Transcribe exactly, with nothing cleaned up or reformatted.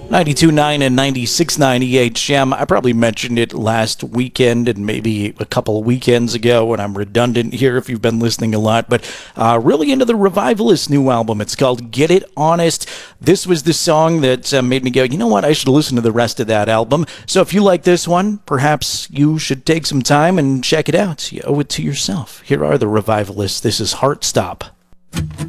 ninety-two point nine and ninety-six point nine E H M. I probably mentioned it last weekend and maybe a couple of weekends ago, and I'm redundant here if you've been listening a lot, but uh, really into the Revivalist new album. It's called Get It Honest. This was the song that uh, made me go, you know what, I should listen to the rest of that album. So if you like this one, perhaps you should take some time and check it out. You owe it to yourself. Here are the Revivalists. This is Heart Stop.